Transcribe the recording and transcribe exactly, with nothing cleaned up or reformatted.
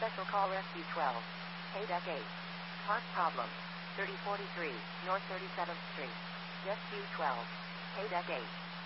Special call Rescue twelve. Hey Deck eight. Park problem. thirty forty-three, North thirty-seventh Street. Rescue twelve. Hey Deck eight.